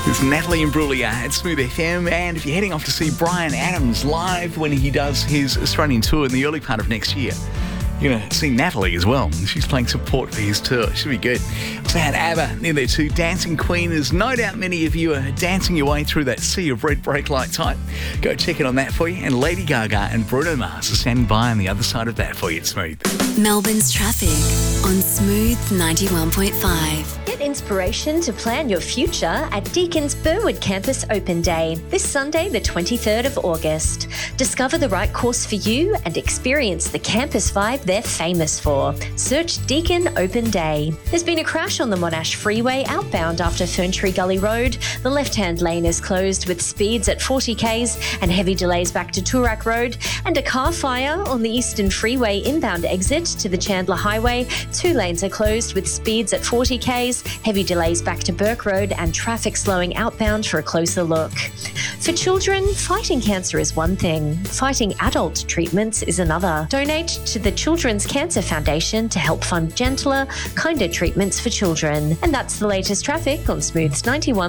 It's Natalie Imbruglia at Smooth FM, and if you're heading off to see Bryan Adams live when he does his Australian tour in the early part of next year, you're going to see Natalie as well. She's playing support for his tour. Should be good. Also had ABBA in there too. Dancing Queen, as no doubt many of you are dancing your way through that sea of red brake light type. Go check it on that for you. And Lady Gaga and Bruno Mars are standing by on the other side of that for you at Smooth. Melbourne's traffic on Smooth 91.5. Get inspiration to plan your future at Deacon's Burwood Campus Open Day this Sunday, the 23rd of August. Discover the right course for you and experience the campus vibe they're famous for. Search Deacon Open Day. There's been a crash on the Monash Freeway outbound after Ferntree Gully Road. The left-hand lane is closed with speeds at 40 k's and heavy delays back to Toorak Road. And a car fire on the Eastern Freeway inbound exit to the Chandler Highway. 2 lanes are closed with speeds at 40 k's, heavy delays back to Burke Road and traffic slowing outbound for a closer look. For children, fighting cancer is one thing. Fighting adult treatments is another. Donate to the Children's Cancer Foundation to help fund gentler, kinder treatments for children. And that's the latest traffic on Smooth's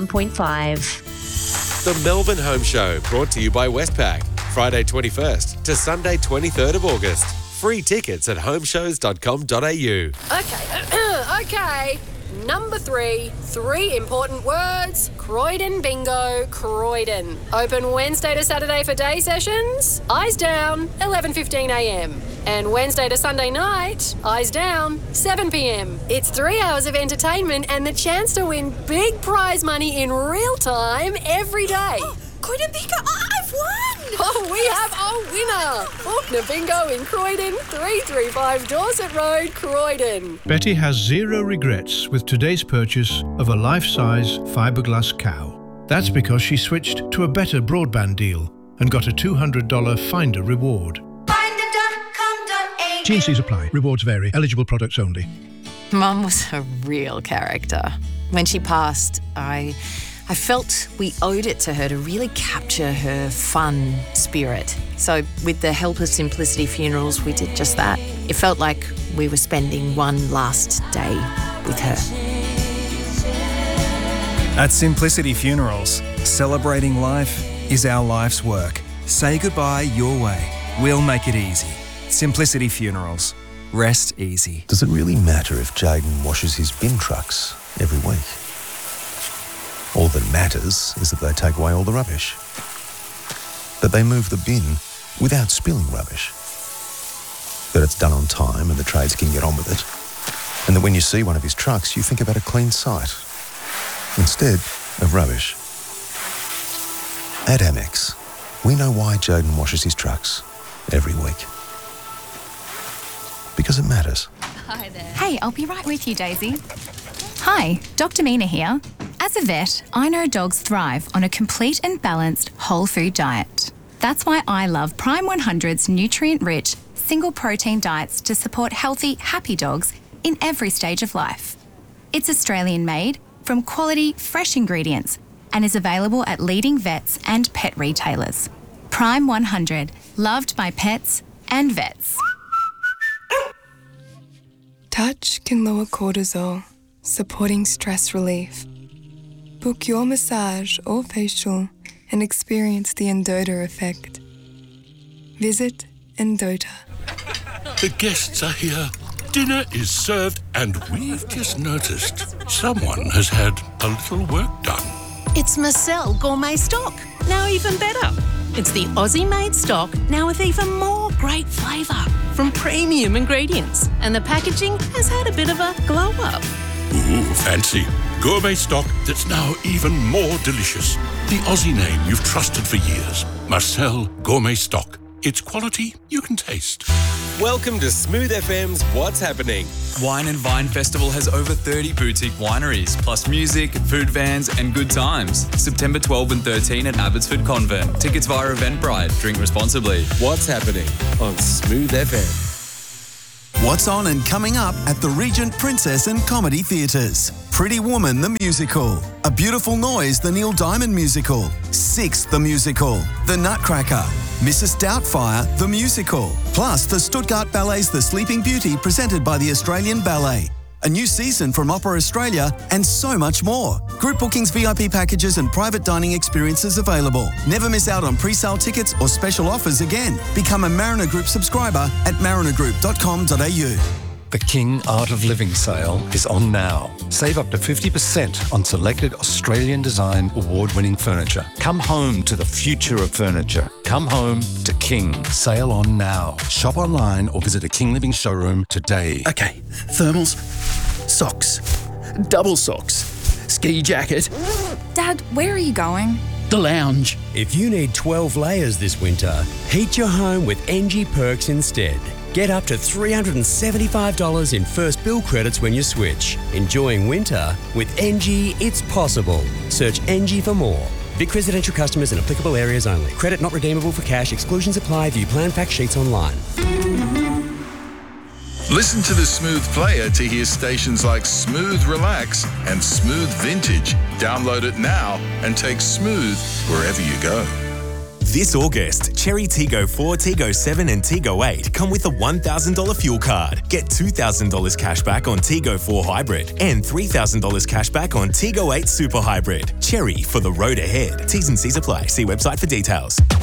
91.5. The Melbourne Home Show, brought to you by Westpac. Friday 21st to Sunday 23rd of August. Free tickets at homeshows.com.au. Okay. Number 3, 3 important words. Croydon Bingo, Croydon. Open Wednesday to Saturday for day sessions. Eyes down, 11:15am. And Wednesday to Sunday night, eyes down, 7pm. It's 3 hours of entertainment and the chance to win big prize money in real time every day. Croydon Bingo, I've won! Oh, we have a winner! Faulkner Bingo in Croydon, 335 Dorset Road, Croydon. Betty has zero regrets with today's purchase of a life-size fiberglass cow. That's because she switched to a better broadband deal and got a $200 Finder reward. Finder.com.au. T&Cs apply. Rewards vary. Eligible products only. Mum was a real character. When she passed, I felt we owed it to her to really capture her fun spirit. So with the help of Simplicity Funerals, we did just that. It felt like we were spending one last day with her. At Simplicity Funerals, celebrating life is our life's work. Say goodbye your way. We'll make it easy. Simplicity Funerals. Rest easy. Does it really matter if Jaden washes his bin trucks every week? All that matters is that they take away all the rubbish. That they move the bin without spilling rubbish. That it's done on time and the trades can get on with it. And that when you see one of his trucks, you think about a clean site instead of rubbish. At Amex, we know why Jaden washes his trucks every week. Because it matters. Hi there. Hey, I'll be right with you, Daisy. Hi, Dr. Mina here. As a vet, I know dogs thrive on a complete and balanced whole food diet. That's why I love Prime 100's nutrient-rich, single-protein diets to support healthy, happy dogs in every stage of life. It's Australian-made, from quality, fresh ingredients, and is available at leading vets and pet retailers. Prime 100, loved by pets and vets. Touch can lower cortisol, supporting stress relief. Book your massage or facial and experience the Endota effect. Visit Endota. The guests are here. Dinner is served and we've just noticed someone has had a little work done. It's Marcel Gourmet Stock, now even better. It's the Aussie-made stock, now with even more great flavour from premium ingredients. And the packaging has had a bit of a glow-up. Ooh, fancy. Gourmet stock that's now even more delicious. The Aussie name you've trusted for years. Marcel Gourmet Stock. It's quality you can taste. Welcome to Smooth FM's What's Happening. Wine and Vine Festival has over 30 boutique wineries, plus music, food vans and good times. September 12 and 13 at Abbotsford Convent. Tickets via Eventbrite. Drink responsibly. What's Happening on Smooth FM. What's on and coming up at the Regent Princess and Comedy Theatres? Pretty Woman the Musical, A Beautiful Noise the Neil Diamond Musical, Six the Musical, The Nutcracker, Mrs. Doubtfire the Musical, plus the Stuttgart Ballet's The Sleeping Beauty presented by the Australian Ballet. a new season from Opera Australia, and so much more. Group bookings, VIP packages and private dining experiences available. Never miss out on pre-sale tickets or special offers again. Become a Mariner Group subscriber at marinergroup.com.au. The King Art of Living sale is on now. Save up to 50% on selected Australian design award-winning furniture. Come home to the future of furniture. Come home to King. Sale on now. Shop online or visit a King Living showroom today. Okay, thermals, socks, double socks, ski jacket. Dad, where are you going? The lounge. If you need 12 layers this winter, heat your home with NG Perks instead. Get up to $375 in first bill credits when you switch. Enjoying winter with NG, it's possible. Search NG for more. Vic residential customers in applicable areas only. Credit not redeemable for cash. Exclusions apply. View plan fact sheets online. Listen to the Smooth Player to hear stations like Smooth Relax and Smooth Vintage. Download it now and take Smooth wherever you go. This August, Cherry Tiggo 4, Tiggo 7 and Tiggo 8 come with a $1,000 fuel card. Get $2,000 cash back on Tiggo 4 Hybrid and $3,000 cash back on Tiggo 8 Super Hybrid. Cherry for the road ahead. T's and C's apply. See website for details.